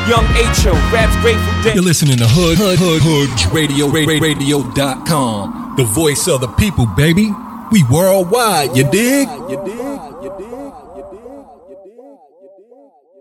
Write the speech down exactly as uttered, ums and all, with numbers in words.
Young H-O, raps Grateful Dead. You're listening to Hood, Hood, Hood, Hood, Radio, Radio dot com. The voice of the people, baby. We worldwide, you dig? You dig? You dig? You dig? You dig?